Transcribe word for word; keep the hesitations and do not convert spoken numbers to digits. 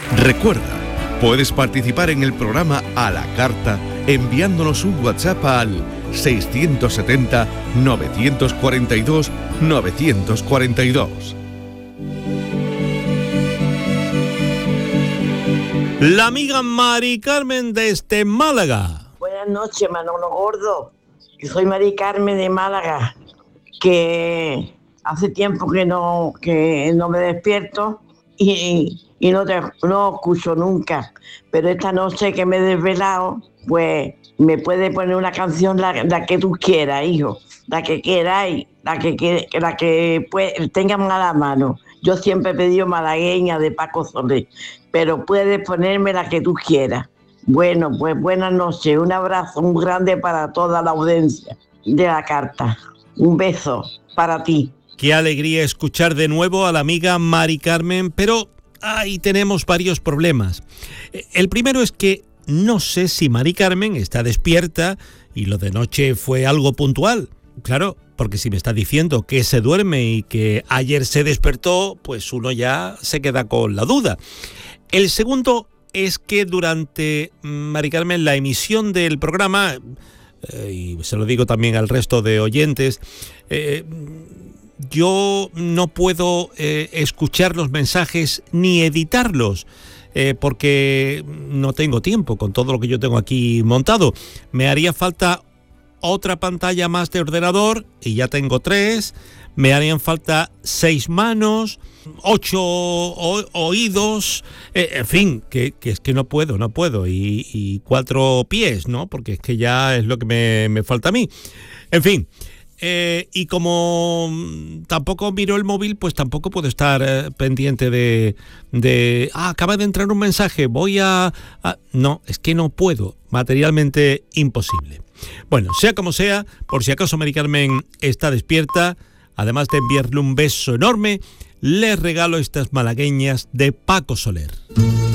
Recuerda, puedes participar en el programa A la Carta enviándonos un WhatsApp al seiscientos setenta, novecientos cuarenta y dos, novecientos cuarenta y dos. La amiga Mari Carmen desde Málaga. Buenas noches, Manolo Gordo. Yo soy Mari Carmen de Málaga, que hace tiempo que no, que no me despierto y, y no te no escucho nunca. Pero esta noche que me he desvelado, pues me puede poner una canción la, la que tú quieras, hijo, la que queráis, la que, la que pues, tengan a la mano. Yo siempre he pedido malagueña de Paco Soler, pero puedes ponerme la que tú quieras. Bueno, pues buenas noches, un abrazo muy grande para toda la audiencia de la carta. Un beso para ti. Qué alegría escuchar de nuevo a la amiga Mari Carmen, pero ahí tenemos varios problemas. El primero es que no sé si Mari Carmen está despierta y lo de noche fue algo puntual. Claro, porque si me está diciendo que se duerme y que ayer se despertó, pues uno ya se queda con la duda. El segundo es que durante, Mari Carmen, la emisión del programa, eh, y se lo digo también al resto de oyentes, eh, yo no puedo eh, escuchar los mensajes ni editarlos, eh, porque no tengo tiempo con todo lo que yo tengo aquí montado. Me haría falta otra pantalla más de ordenador y ya tengo tres. Me harían falta seis manos, ocho o- oídos, eh, en fin, que, que es que no puedo, no puedo, y, y cuatro pies, ¿no? Porque es que ya es lo que me, me falta a mí. En fin, eh, y como tampoco miro el móvil, pues tampoco puedo estar eh, pendiente de, de, ah, acaba de entrar un mensaje, voy a, a... No, es que no puedo, materialmente imposible. Bueno, sea como sea, por si acaso Mari Carmen está despierta, además de enviarle un beso enorme, les regalo estas malagueñas de Paco Soler.